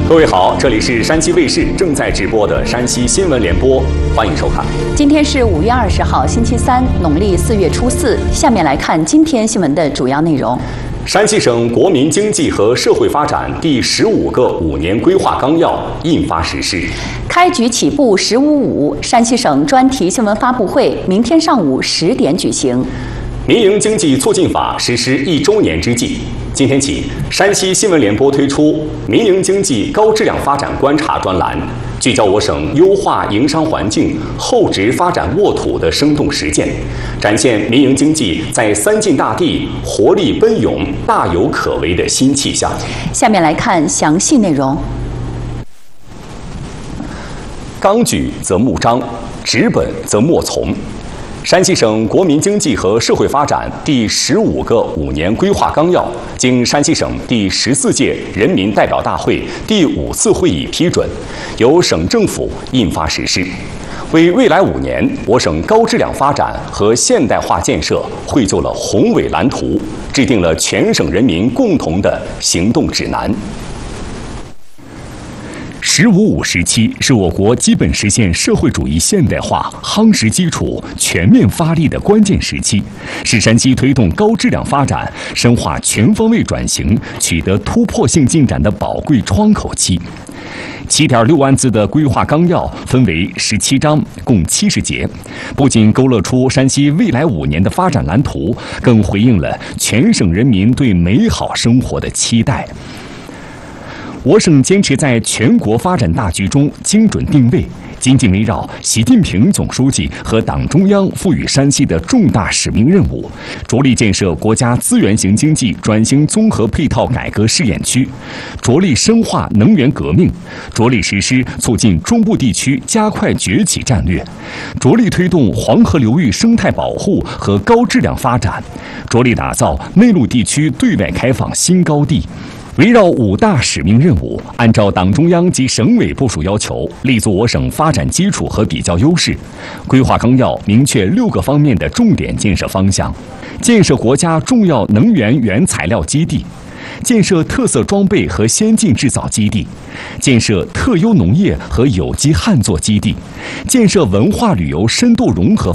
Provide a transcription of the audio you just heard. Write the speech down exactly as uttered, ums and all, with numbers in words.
各位好，这里是山西卫视正在直播的山西新闻联播，欢迎收看。 今天是五月二十号，星期三，农历四月初四。下面来看今天新闻的主要内容。 山西省国民经济和社会发展第十五个五年规划纲要印发实施。 开局起步十五五，山西省专题新闻发布会明天上午十点举行。 民营经济促进法实施一周年之际，今天起，山西新闻联播推出民营经济高质量发展观察专栏，聚焦我省优化营商环境、厚植发展沃土的生动实践，展现民营经济在三晋大地活力奔涌、大有可为的新气象。 下面来看详细内容。 纲举则木张，纸本则墨从。山西省国民经济和社会发展第十五个五年规划纲要经山西省第十四届人民代表大会第五次会议批准，由省政府印发实施，为未来五年我省高质量发展和现代化建设绘就了宏伟蓝图，制定了全省人民共同的行动指南。十五五时期是我国基本实现社会主义现代化夯实基础、全面发力的关键时期，是山西推动高质量发展、深化全方位转型取得突破性进展的宝贵窗口期。七点六万字的规划纲要分为十七章，共七十节，不仅勾勒出山西未来五年的发展蓝图，更回应了全省人民对美好生活的期待。我省坚持在全国发展大局中精准定位，紧紧围绕习近平总书记和党中央赋予山西的重大使命任务，着力建设国家资源型经济转型综合配套改革试验区，着力深化能源革命，着力实施促进中部地区加快崛起战略，着力推动黄河流域生态保护和高质量发展，着力打造内陆地区对外开放新高地。围绕五大使命任务，按照党中央及省委部署要求，立足我省发展基础和比较优势。规划纲要明确六个方面的重点建设方向：建设国家重要能源原材料基地，建设特色装备和先进制造基地，建设特优农业和有机旱作基地，建设文化旅游深度融合